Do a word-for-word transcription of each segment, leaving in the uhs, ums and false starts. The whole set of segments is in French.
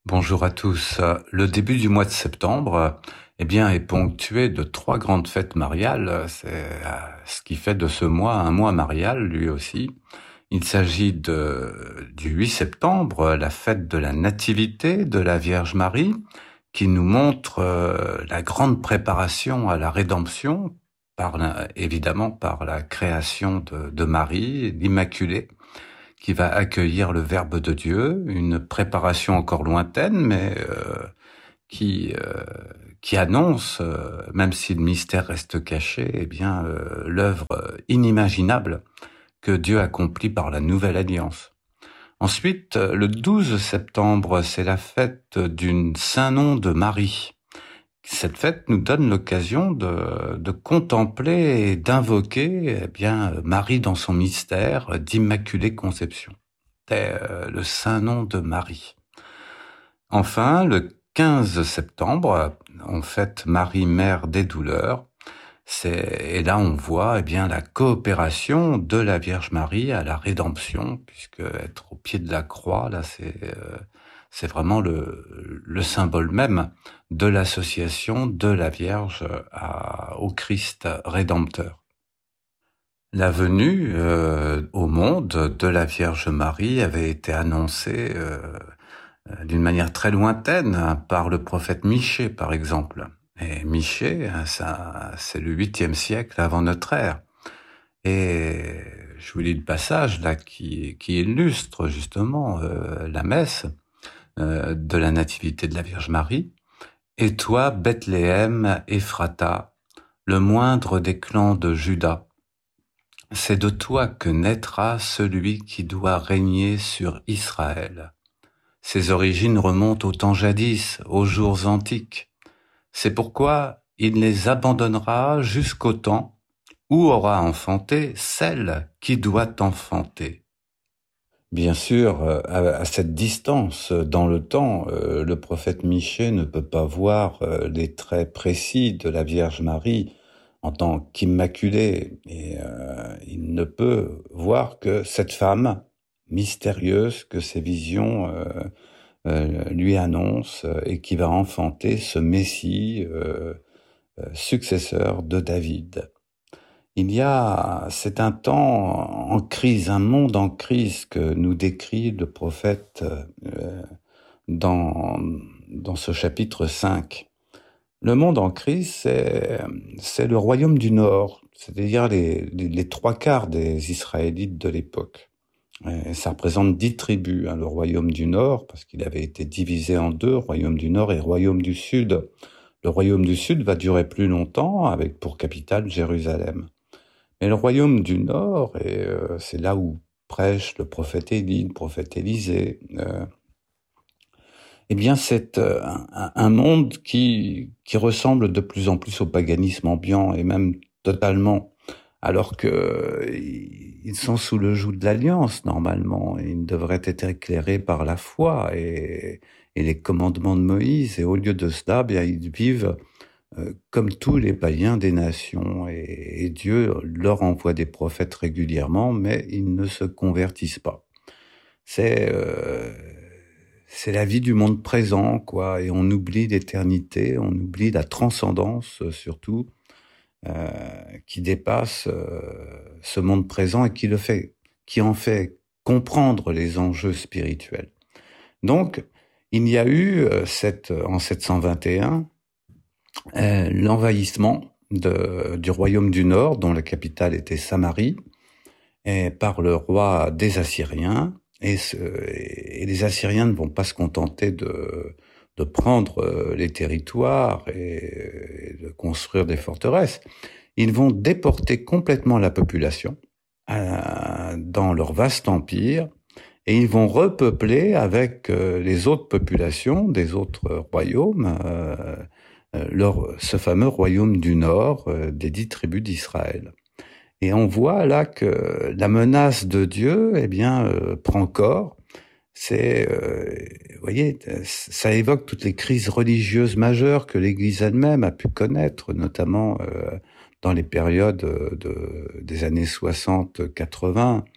Bonjour à tous. Le début du mois de septembre, eh bien, est ponctué de trois grandes fêtes mariales. C'est euh, ce qui fait de ce mois un mois marial, lui aussi. Il s'agit de, du huit septembre, la fête de la Nativité de la Vierge Marie, qui nous montre euh, la grande préparation à la rédemption, par la- évidemment par la création de, de Marie, l'Immaculée, qui va accueillir le Verbe de Dieu, une préparation encore lointaine, mais euh, qui euh, qui annonce, euh, même si le mystère reste caché, eh bien euh, l'œuvre inimaginable que Dieu accomplit par la nouvelle alliance. Ensuite, le douze septembre, c'est la fête d'une Saint-Nom de Marie. Cette fête nous donne l'occasion de, de contempler et d'invoquer eh bien Marie dans son mystère d'Immaculée Conception. C'est euh, le Saint-Nom de Marie. Enfin, le quinze septembre, on fête Marie, Mère des douleurs. C'est, et là, on voit eh bien la coopération de la Vierge Marie à la rédemption, puisque être au pied de la croix, là, c'est euh, c'est vraiment le, le symbole même de l'association de la Vierge à, au Christ rédempteur. La venue euh, au monde de la Vierge Marie avait été annoncée euh, d'une manière très lointaine hein, par le prophète Michée, par exemple. Et Michée, ça, c'est le huitième siècle avant notre ère. Et je vous lis le passage là qui, qui illustre justement euh, la messe euh, de la Nativité de la Vierge Marie. Et toi, Bethléem, Ephrata, le moindre des clans de Juda, c'est de toi que naîtra celui qui doit régner sur Israël. Ses origines remontent au temps jadis, aux jours antiques. C'est pourquoi il les abandonnera jusqu'au temps où aura enfanté celle qui doit enfanter. Bien sûr, à cette distance dans le temps, le prophète Michée ne peut pas voir les traits précis de la Vierge Marie en tant qu'immaculée, et euh, il ne peut voir que cette femme mystérieuse que ses visions euh, euh, lui annoncent et qui va enfanter ce Messie euh, euh, successeur de David. Il y a, c'est un temps en crise, un monde en crise que nous décrit le prophète euh, dans, dans ce chapitre cinq. Le monde en crise, c'est, c'est le royaume du Nord, c'est-à-dire les, les, les trois quarts des Israélites de l'époque. Et ça représente dix tribus, hein, le royaume du Nord, parce qu'il avait été divisé en deux, royaume du Nord et royaume du Sud. Le royaume du Sud va durer plus longtemps, avec pour capitale Jérusalem. Mais le royaume du Nord, et euh, c'est là où prêche le prophète Élie, le prophète Élisée, euh, eh bien c'est euh, un, un monde qui, qui ressemble de plus en plus au paganisme ambiant, et même totalement, alors que ils sont sous le joug de l'Alliance, normalement. Ils devraient être éclairés par la foi et, et les commandements de Moïse, et au lieu de cela, bien, ils vivent Euh, comme tous les païens des nations, et, et Dieu leur envoie des prophètes régulièrement, mais ils ne se convertissent pas. C'est euh, c'est la vie du monde présent, quoi, et on oublie l'éternité, on oublie la transcendance euh, surtout, euh, qui dépasse euh, ce monde présent et qui le fait, qui en fait comprendre les enjeux spirituels. Donc, il y a eu euh, cette, en sept cent vingt et un Euh, l'envahissement de, du royaume du Nord, dont la capitale était Samarie, et par le roi des Assyriens. Et, ce, et les Assyriens ne vont pas se contenter de, de prendre les territoires et, et de construire des forteresses. Ils vont déporter complètement la population euh, dans leur vaste empire, et ils vont repeupler avec euh, les autres populations des autres royaumes euh, leur, ce fameux royaume du Nord euh, des dix tribus d'Israël. Et on voit là que la menace de Dieu, eh bien, euh, prend corps. C'est, euh, vous voyez, ça évoque toutes les crises religieuses majeures que l'Église elle-même a pu connaître, notamment euh, dans les périodes de, des années soixante quatre-vingts.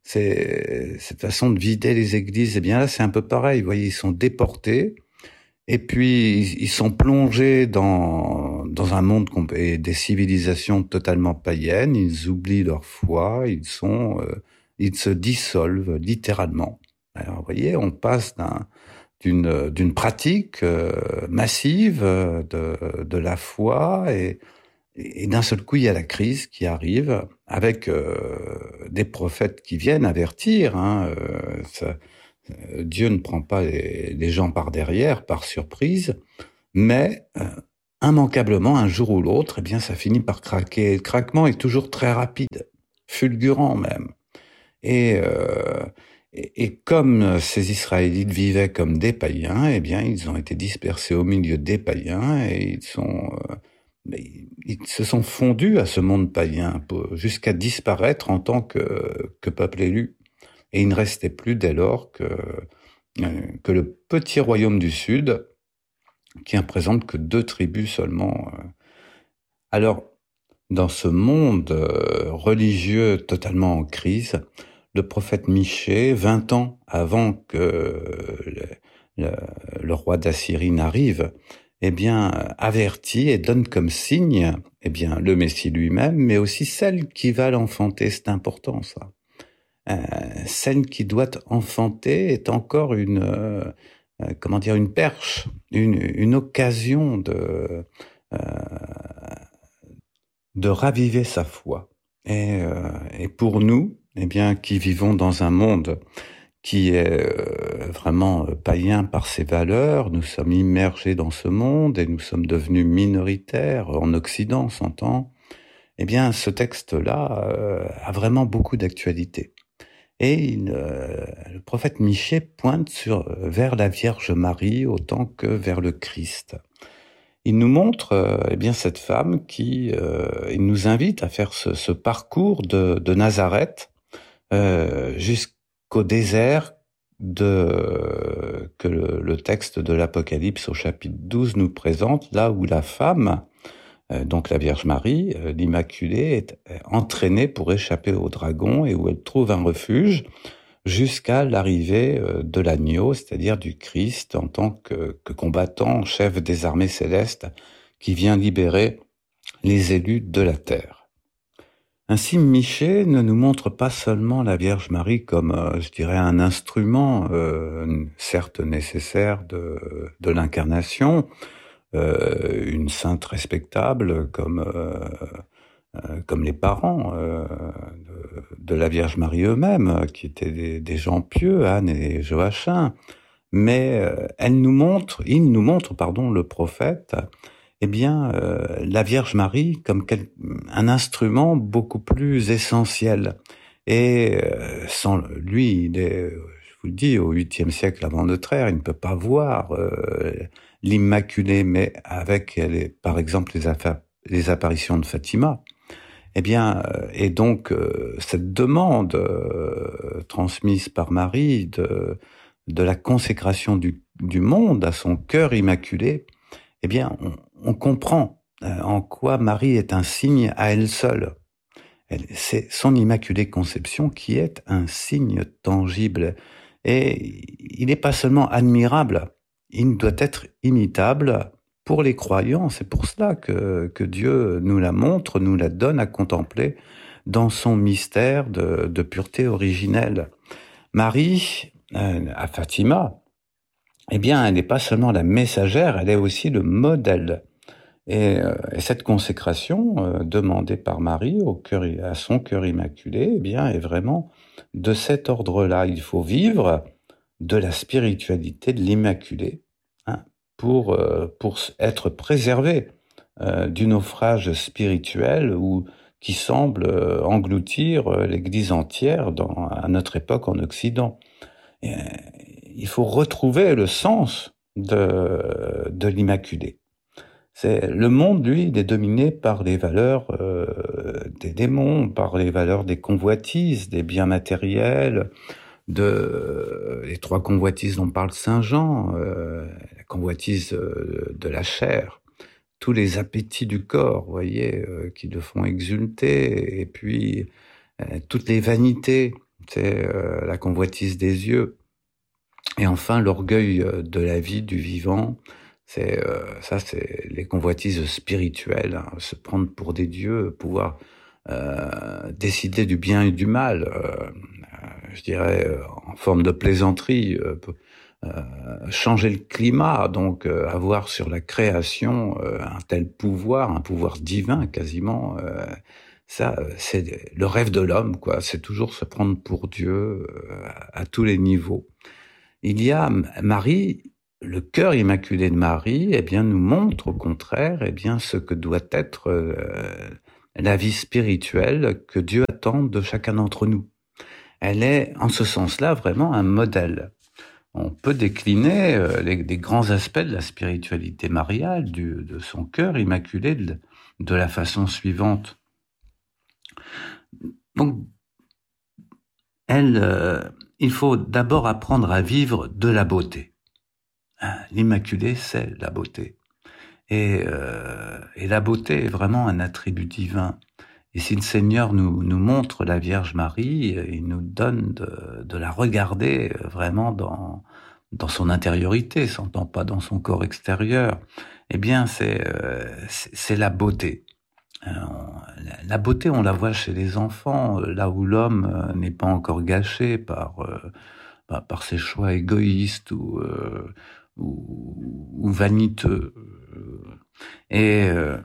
c'est cette façon de vider les églises. Eh bien là, c'est un peu pareil. Vous voyez, ils sont déportés et puis ils sont plongés dans dans un monde et des civilisations totalement païennes. Ils oublient leur foi. Ils sont, euh, ils se dissolvent littéralement. Alors, vous voyez, on passe d'un d'une d'une pratique euh, massive euh, de de la foi et et d'un seul coup il y a la crise qui arrive avec euh, des prophètes qui viennent avertir. Hein, euh, ça, euh, Dieu ne prend pas les, les gens par derrière, par surprise, mais euh, immanquablement un jour ou l'autre, eh bien ça finit par craquer. Le craquement est toujours très rapide, fulgurant même. Et, euh, et, et comme ces Israélites vivaient comme des païens, eh bien, ils ont été dispersés au milieu des païens et ils sont, euh, ils se sont fondus à ce monde païen jusqu'à disparaître en tant que, que peuple élu. Et il ne restait plus dès lors que, euh, que le petit royaume du Sud, qui ne représente que deux tribus seulement. Alors, dans ce monde euh, religieux totalement en crise, le prophète Michée, vingt ans avant que le, le, le roi d'Assyrie n'arrive, eh bien, avertit et donne comme signe, eh bien, le Messie lui-même, mais aussi celle qui va l'enfanter. C'est important, ça. Euh, celle qui doit enfanter est encore une, euh, comment dire, une perche, une, une occasion de, euh, de raviver sa foi. Et, euh, et pour nous, eh bien, qui vivons dans un monde qui est euh, vraiment païen par ses valeurs, nous sommes immergés dans ce monde et nous sommes devenus minoritaires en Occident, s'entend. Eh bien, ce texte-là euh, a vraiment beaucoup d'actualité. Et il, euh, le prophète Michée pointe sur, vers la Vierge Marie autant que vers le Christ. Il nous montre euh, eh bien cette femme qui, euh, il nous invite à faire ce, ce parcours de, de Nazareth euh, jusqu'au désert de que le, le texte de l'Apocalypse au chapitre douze nous présente, là où la femme, euh, donc la Vierge Marie, euh, l'Immaculée, est entraînée pour échapper au dragon et où elle trouve un refuge jusqu'à l'arrivée de l'agneau, c'est-à-dire du Christ en tant que, que combattant, chef des armées célestes, qui vient libérer les élus de la terre. Ainsi, Michée ne nous montre pas seulement la Vierge Marie comme, euh, je dirais, un instrument, euh, certes nécessaire de, de l'incarnation, euh, une sainte respectable comme... Euh, Euh, comme les parents euh, de, de la Vierge Marie eux-mêmes, qui étaient des, des gens pieux, Anne et Joachim. Mais euh, elle nous montre, il nous montre, pardon, le prophète, eh bien, euh, la Vierge Marie comme quel, un instrument beaucoup plus essentiel. Et euh, sans lui, il est, je vous le dis, au huitième siècle avant notre ère, il ne peut pas voir euh, l'Immaculée, mais avec, les, par exemple, les, affaires, les apparitions de Fatima. Eh bien, euh, et donc euh, cette demande euh, transmise par Marie de de la consécration du du monde à son cœur immaculé, eh bien, on, on comprend euh, en quoi Marie est un signe à elle seule. Elle, c'est son immaculée conception qui est un signe tangible, et il n'est pas seulement admirable, il doit être imitable. Pour les croyants, c'est pour cela que, que Dieu nous la montre, nous la donne à contempler dans son mystère de, de pureté originelle. Marie, euh, à Fatima, eh bien, elle n'est pas seulement la messagère, elle est aussi le modèle. Et, euh, et cette consécration euh, demandée par Marie au cœur, à son cœur immaculé, eh bien, est vraiment de cet ordre-là. Il faut vivre de la spiritualité de l'Immaculée, hein, pour euh, pour être préservé euh, du naufrage spirituel ou qui semble euh, engloutir euh, l'Église entière dans, à notre époque en Occident. Et, euh, il faut retrouver le sens de de l'Immaculée. C'est le monde, lui, il est dominé par les valeurs euh, des démons, par les valeurs des convoitises, des biens matériels, de les trois convoitises dont parle Saint Jean, euh, la convoitise euh, de la chair, tous les appétits du corps, vous voyez, euh, qui le font exulter, et puis euh, toutes les vanités c'est euh, la convoitise des yeux. Et enfin, l'orgueil de la vie, du vivant, c'est euh, ça, c'est les convoitises spirituelles, hein, se prendre pour des dieux, pouvoir euh, décider du bien et du mal, euh, je dirais euh, en forme de plaisanterie, euh, euh, changer le climat, donc euh, avoir sur la création euh, un tel pouvoir, un pouvoir divin quasiment. Euh, ça, c'est le rêve de l'homme, quoi. C'est toujours se prendre pour Dieu euh, à, à tous les niveaux. Il y a Marie, le cœur immaculé de Marie, eh bien, nous montre au contraire, eh bien, ce que doit être euh, la vie spirituelle que Dieu attend de chacun d'entre nous. Elle est, en ce sens-là, vraiment un modèle. On peut décliner euh, les, les grands aspects de la spiritualité mariale, du, de son cœur immaculé, de, de la façon suivante. Donc, elle, euh, il faut d'abord apprendre à vivre de la beauté. L'Immaculée, c'est la beauté. Et, euh, et la beauté est vraiment un attribut divin. Et si le Seigneur nous, nous montre la Vierge Marie, il nous donne de, de la regarder vraiment dans, dans son intériorité, s'entend pas dans son corps extérieur. Eh bien, c'est, euh, c'est, c'est la beauté. Euh, la beauté, on la voit chez les enfants, là où l'homme n'est pas encore gâché par, euh, par, par ses choix égoïstes ou... Euh, ou, ou vaniteux. Et euh,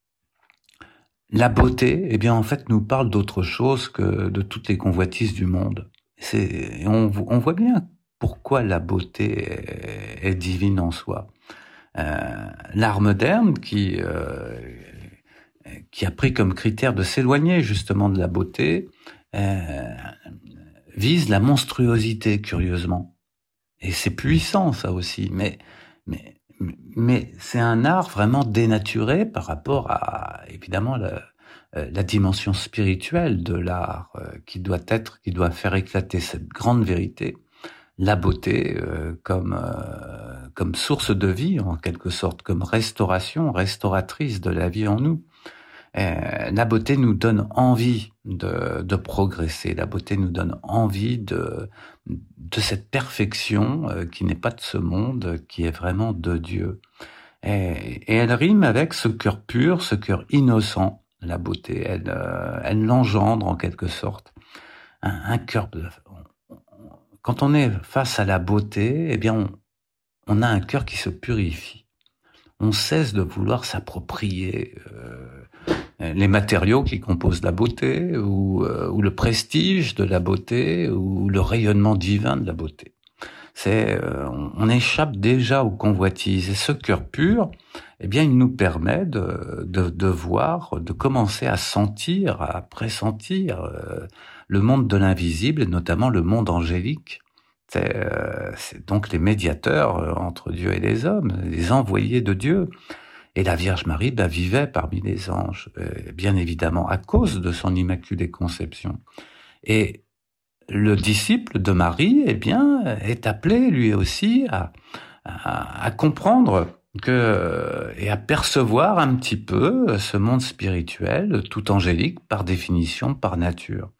la beauté, eh bien, en fait, nous parle d'autre chose que de toutes les convoitises du monde. C'est, on, on voit bien pourquoi la beauté est, est divine en soi. Euh, l'art moderne, qui, euh, qui a pris comme critère de s'éloigner justement de la beauté, euh, vise la monstruosité, curieusement. Et c'est puissant, ça aussi, mais, mais, mais c'est un art vraiment dénaturé par rapport à, évidemment, la, la dimension spirituelle de l'art, euh, qui doit être, qui doit faire éclater cette grande vérité, la beauté, euh, comme, euh, comme source de vie, en quelque sorte, comme restauration, restauratrice de la vie en nous. Euh, la beauté nous donne envie de, de progresser. La beauté nous donne envie de, de cette perfection euh, qui n'est pas de ce monde, qui est vraiment de Dieu. Et, et elle rime avec ce cœur pur, ce cœur innocent. La beauté, elle, euh, elle l'engendre en quelque sorte. Un, un cœur. Quand on est face à la beauté, eh bien, on, on a un cœur qui se purifie. On cesse de vouloir s'approprier euh, les matériaux qui composent la beauté, ou, euh, ou le prestige de la beauté, ou le rayonnement divin de la beauté. C'est, euh, on, on échappe déjà aux convoitises. Et ce cœur pur, eh bien, il nous permet de, de, de voir, de commencer à sentir, à pressentir euh, le monde de l'invisible, et notamment le monde angélique. C'est, euh, c'est donc les médiateurs entre Dieu et les hommes, les envoyés de Dieu. Et la Vierge Marie bah, vivait parmi les anges, euh, bien évidemment, à cause de son immaculée conception. Et le disciple de Marie, eh bien, est appelé lui aussi à, à, à comprendre que, et à percevoir un petit peu ce monde spirituel, tout angélique, par définition, par nature.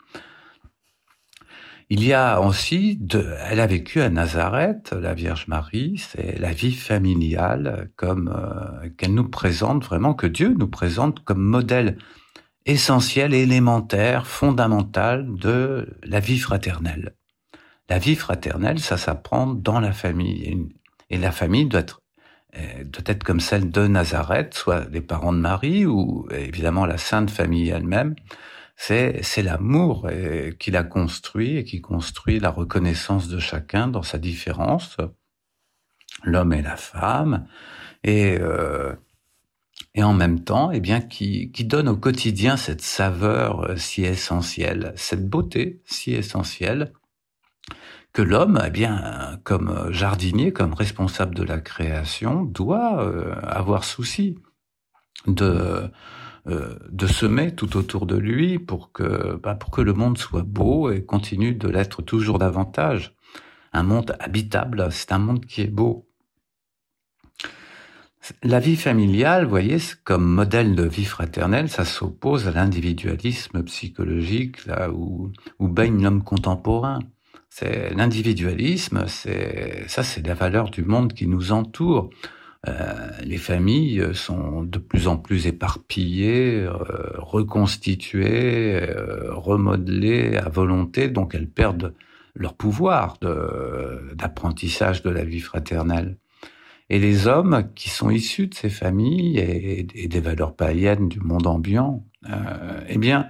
Il y a aussi, de, elle a vécu à Nazareth, la Vierge Marie, c'est la vie familiale comme euh, qu'elle nous présente vraiment, que Dieu nous présente comme modèle essentiel, élémentaire, fondamental de la vie fraternelle. La vie fraternelle, ça s'apprend dans la famille, et la famille doit être, doit être comme celle de Nazareth, soit les parents de Marie ou évidemment la Sainte Famille elle-même. C'est, c'est l'amour euh, qui l'a construit et qui construit la reconnaissance de chacun dans sa différence, l'homme et la femme, et, euh, et en même temps, eh bien, qui, qui donne au quotidien cette saveur euh, si essentielle, cette beauté si essentielle, que l'homme, eh bien, comme jardinier, comme responsable de la création, doit euh, avoir souci de... Euh, de semer tout autour de lui pour que, bah, pour que le monde soit beau et continue de l'être toujours davantage. Un monde habitable, c'est un monde qui est beau. La vie familiale, vous voyez, comme modèle de vie fraternelle, ça s'oppose à l'individualisme psychologique, là où, où baigne l'homme contemporain. C'est l'individualisme, c'est ça, c'est la valeur du monde qui nous entoure. Euh, les familles sont de plus en plus éparpillées, euh, reconstituées, euh, remodelées à volonté, donc elles perdent leur pouvoir de, d'apprentissage de la vie fraternelle. Et les hommes qui sont issus de ces familles et, et des valeurs païennes du monde ambiant, euh, eh bien,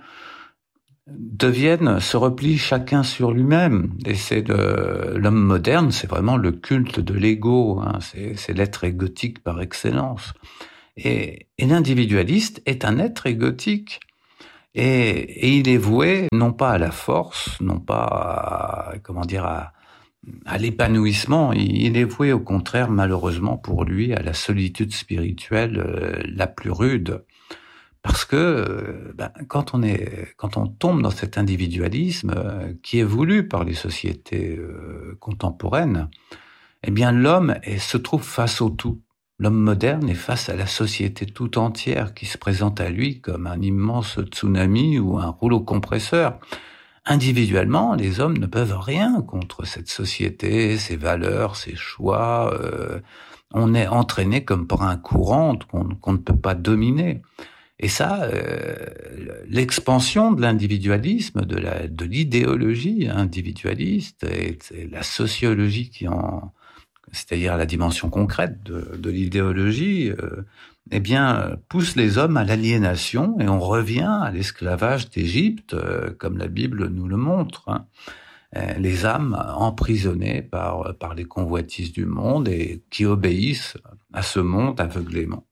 deviennent, se replient chacun sur lui-même. Et c'est de l'homme moderne, c'est vraiment le culte de l'ego, hein, c'est, c'est l'être égotique par excellence. Et, et l'individualiste est un être égotique. Et, et il est voué non pas à la force, non pas à, comment dire, à, à l'épanouissement, il est voué au contraire, malheureusement pour lui, à la solitude spirituelle euh, la plus rude. Parce que euh, ben, quand on est, quand on tombe dans cet individualisme euh, qui est voulu par les sociétés euh, contemporaines, eh bien l'homme est, se trouve face au tout. L'homme moderne est face à la société tout entière qui se présente à lui comme un immense tsunami ou un rouleau compresseur. Individuellement, les hommes ne peuvent rien contre cette société, ses valeurs, ses choix. Euh, on est entraîné comme par un courant qu'on, qu'on ne peut pas dominer. Et ça, euh, l'expansion de l'individualisme, de, la, de l'idéologie individualiste et, et la sociologie qui en, c'est-à-dire la dimension concrète de, de l'idéologie, euh, eh bien, pousse les hommes à l'aliénation et on revient à l'esclavage d'Égypte, euh, comme la Bible nous le montre. Hein. Les âmes emprisonnées par, par les convoitises du monde et qui obéissent à ce monde aveuglément.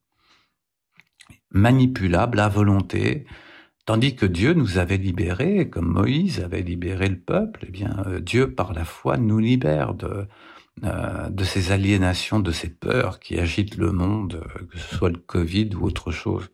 Manipulables à volonté, tandis que Dieu nous avait libérés, comme Moïse avait libéré le peuple, eh bien, Dieu, par la foi, nous libère de, euh, de ces aliénations, de ces peurs qui agitent le monde, que ce soit le Covid ou autre chose.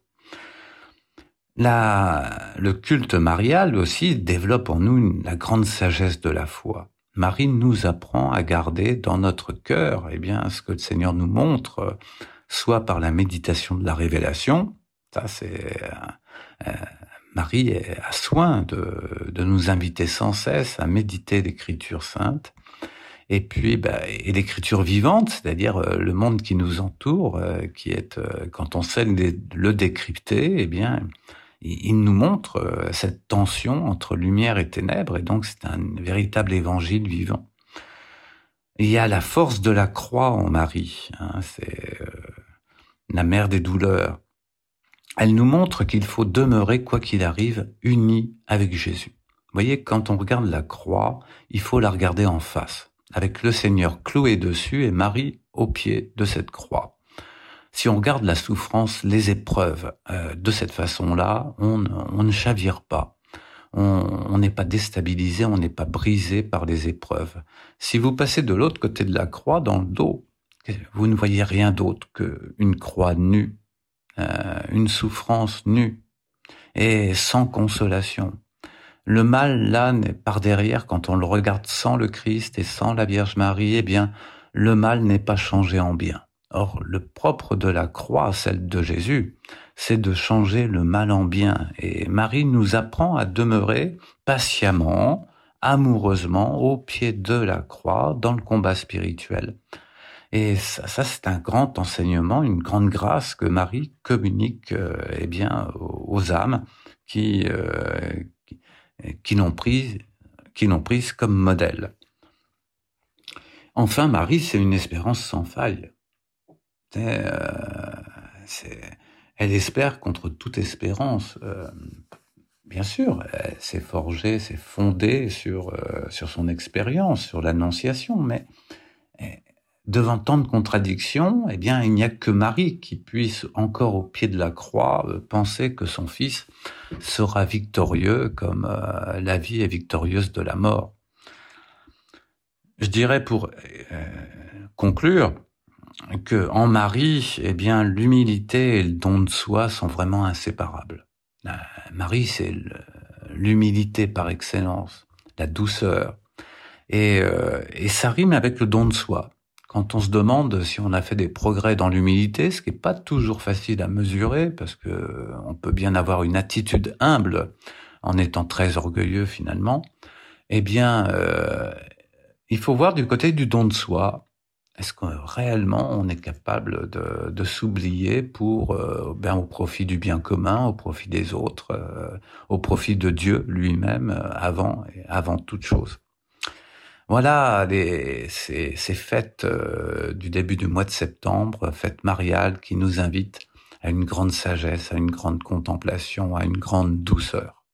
La, le culte marial aussi développe en nous une, la grande sagesse de la foi. Marie nous apprend à garder dans notre cœur, eh bien, ce que le Seigneur nous montre, soit par la méditation de la révélation. Ça, c'est euh, euh, Marie a soin de, de nous inviter sans cesse à méditer l'Écriture sainte. Et puis, bah, et l'écriture vivante, c'est-à-dire euh, le monde qui nous entoure, euh, qui est, euh, quand on sait le, le décrypter, eh bien, il, il nous montre euh, cette tension entre lumière et ténèbres, et donc c'est un véritable évangile vivant. Il y a la force de la croix en Marie, hein, c'est euh, la mère des douleurs. Elle nous montre qu'il faut demeurer, quoi qu'il arrive, unis avec Jésus. Vous voyez, quand on regarde la croix, il faut la regarder en face, avec le Seigneur cloué dessus et Marie au pied de cette croix. Si on regarde la souffrance, les épreuves euh, de cette façon-là, on, on ne chavire pas. On n'est pas déstabilisé, on n'est pas brisé par les épreuves. Si vous passez de l'autre côté de la croix, dans le dos, vous ne voyez rien d'autre qu'une croix nue, euh, une souffrance nue et sans consolation. Le mal, là, n'est par derrière, quand on le regarde sans le Christ et sans la Vierge Marie, eh bien, le mal n'est pas changé en bien. Or, le propre de la croix, celle de Jésus, c'est de changer le mal en bien. Et Marie nous apprend à demeurer patiemment, amoureusement, au pied de la croix, dans le combat spirituel. Et ça, ça c'est un grand enseignement, une grande grâce que Marie communique, euh, eh bien, aux âmes qui... Euh, qui l'ont prise, qui l'ont prise comme modèle. Enfin, Marie, c'est une espérance sans faille. C'est, euh, c'est, elle espère contre toute espérance. Euh, bien sûr, elle s'est forgée, s'est fondée sur euh, sur son expérience, sur l'Annonciation, mais devant tant de contradictions, eh bien, il n'y a que Marie qui puisse, encore au pied de la croix, penser que son fils sera victorieux comme euh, la vie est victorieuse de la mort. Je dirais pour euh, conclure que en Marie, eh bien, l'humilité et le don de soi sont vraiment inséparables. La, Marie, c'est le, l'humilité par excellence, la douceur, et, euh, et ça rime avec le don de soi. quand on se demande si on a fait des progrès dans l'humilité, ce qui est pas toujours facile à mesurer, parce que on peut bien avoir une attitude humble en étant très orgueilleux finalement, eh bien, euh, il faut voir du côté du don de soi. Est-ce que réellement on est capable de, de s'oublier pour, euh, ben, au profit du bien commun, au profit des autres, euh, au profit de Dieu lui-même, euh, avant, avant toute chose. Voilà les, ces, ces fêtes euh, du début du mois de septembre, fêtes mariales qui nous invitent à une grande sagesse, à une grande contemplation, à une grande douceur.